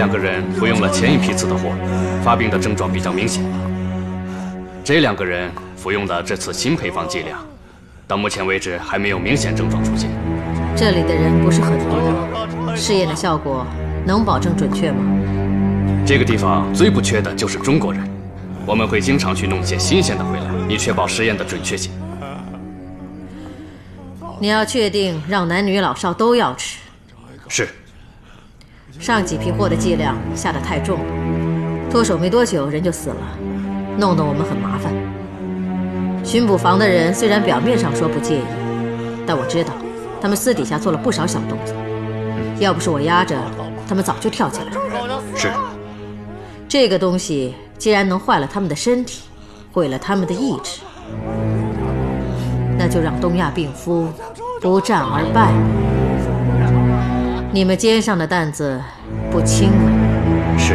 2个人服用了前一批次的货，发病的症状比较明显。这2个人服用的这次新配方剂量，到目前为止还没有明显症状出现。 这里的人不是很多，试验的效果能保证准确吗？ 这个地方最不缺的就是中国人，我们会经常去弄些新鲜的回来，以确保实验的准确性。 你要确定让男女老少都要吃。 是。 上几批货的剂量下得太重了，脱手没多久人就死了，弄得我们很麻烦。巡捕房的人虽然表面上说不介意，但我知道他们私底下做了不少小动作。要不是我压着，他们早就跳起来了。 是。 这个东西既然能坏了他们的身体，毁了他们的意志，那就让东亚病夫不战而败。你们肩上的担子不轻啊。 是。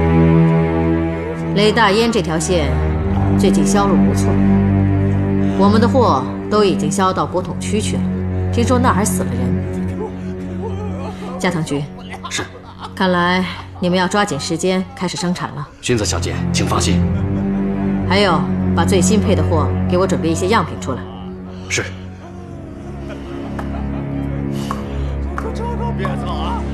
雷大烟这条线最近销路不错，我们的货都已经销到国统区去了，听说那儿还死了人。加藤局。 是。 看来你们要抓紧时间开始生产了。 薰子小姐，请放心。 还有，把最新配的货给我准备一些样品出来。 是。 别走啊！